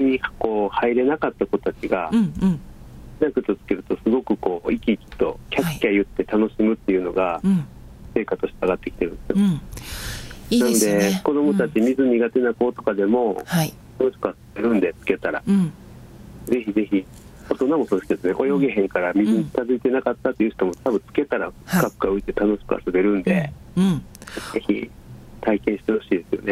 にこう入れなかった子たちが、 うんうん、 ライフとつけるとすごくこう生き生きとキャッキャ言って楽しむっていうのが、成果として上がってきてるんですよ、 いいですね。 なので子どもたち、水苦手な子とかでも、楽しく遊べるんでつけたら、ぜひぜひ大人もそうですけどね、泳げへんから水に近づいてなかったっていう人も多分つけたらふかふか浮いて楽しく遊べるんで、ぜひ体験してほしいですよね。